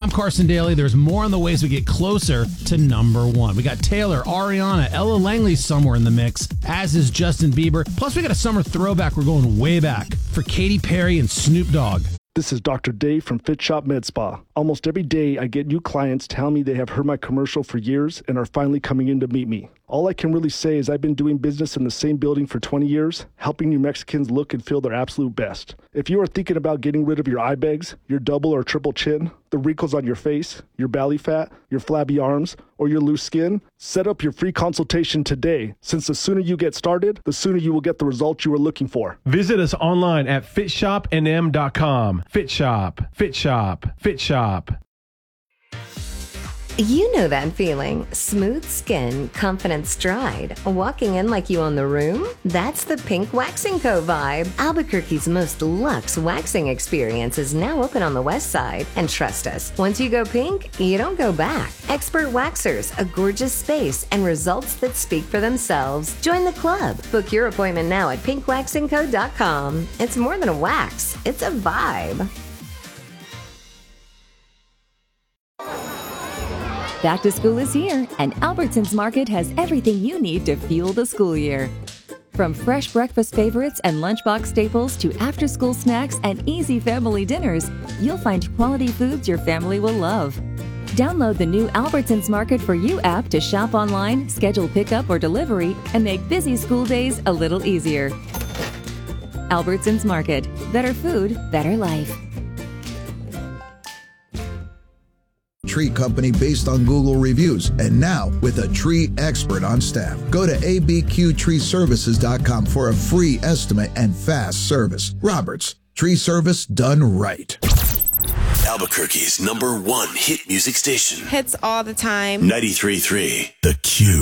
I'm Carson Daly. There's more on the ways we get closer to number one. We got Taylor, Ariana, Ella Langley somewhere in the mix, as is Justin Bieber. Plus, we got a summer throwback. We're going way back for Katy Perry and Snoop Dogg. This is Dr. Dave from Fit Shop Med Spa. Almost every day, I get new clients tell me they have heard my commercial for years and are finally coming in to meet me. All I can really say is I've been doing business in the same building for 20 years, helping New Mexicans look and feel their absolute best. If you are thinking about getting rid of your eye bags, your double or triple chin, the wrinkles on your face, your belly fat, your flabby arms, or your loose skin, set up your free consultation today, since the sooner you get started, the sooner you will get the results you are looking for. Visit us online at fitshopnm.com. Fit Shop, Fit Shop, Fit Shop. You know that feeling. Smooth skin, confident stride, walking in like you own the room? That's the Pink Waxing Co. vibe. Albuquerque's most luxe waxing experience is now open on the west side. And trust us, once you go pink, you don't go back. Expert waxers, a gorgeous space, and results that speak for themselves. Join the club. Book your appointment now at pinkwaxingco.com. It's more than a wax, it's a vibe. Back to school is here, and Albertsons Market has everything you need to fuel the school year. From fresh breakfast favorites and lunchbox staples to after-school snacks and easy family dinners, you'll find quality foods your family will love. Download the new Albertsons Market for You app to shop online, schedule pickup or delivery, and make busy school days a little easier. Albertsons Market. Better food, better life. Tree company based on Google reviews, and now with a tree expert on staff. Go to abqtreeservices.com for a free estimate and fast service. Roberts, tree service done right. Albuquerque's #1 hit music station. Hits all the time. 93.3 The Q.